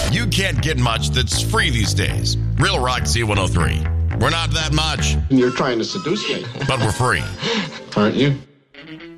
You can't get much that's free these days. Real Rock Z103. We're not that much, You're trying to seduce me, but we're free. aren't you?